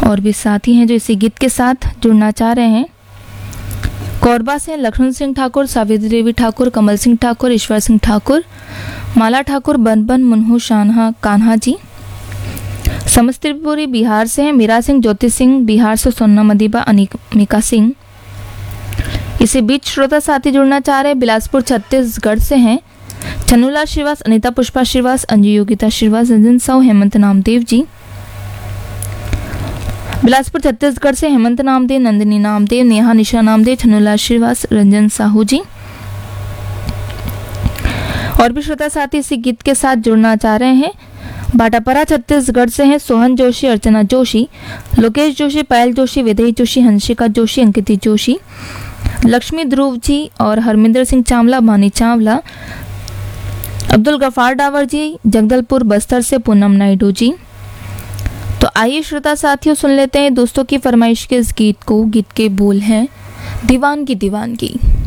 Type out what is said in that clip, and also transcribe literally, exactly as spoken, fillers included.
और भी साथी हैं जो इसी गीत के साथ जुड़ना चाह रहे हैं। कोरबा से लक्ष्मण सिंह ठाकुर, सावित्री देवी ठाकुर, कमल सिंह ठाकुर, ईश्वर सिंह ठाकुर, माला ठाकुर, बनबन, मुन्हू, शानहा, कान्हा जी। समस्तीपुरी बिहार से हैं मीरा सिंह, ज्योति सिंह, बिहार से सोन्ना मदीबा, अनिका सिंह। इसी बीच श्रोता साथी जुड़ना चाह रहे हैं बिलासपुर छत्तीसगढ़ से हैं छन्नूलाल श्रीवास, अनिता पुष्पा श्रीवास, अंजू योगिता श्रीवास, रंजन साहू, हेमंत नामदेव जी। बिलासपुर छत्तीसगढ़ से हेमंत नामदेव, नंदिनी नामदेव, नेहा निशा नामदेव, छन्नूलाल श्रीवास, रंजन साहू जी। और भी श्रोता साथी इसी गीत के साथ जुड़ना चाह रहे हैं भाटापरा छत्तीसगढ़ से हैं सोहन जोशी, अर्चना जोशी, लोकेश जोशी, पायल जोशी, विदेही जोशी, हंसिका जोशी, अंकिति जोशी, लक्ष्मी ध्रुव जी और हरमिंदर सिंह चावला, भानी चावला, अब्दुल गफार डावर जी, जगदलपुर बस्तर से पूनम नायडू जी। तो आइए श्रोता साथियों सुन लेते हैं दोस्तों की फरमाइश के इस गीत को। गीत के बोल हैं दीवानगी दीवानगी।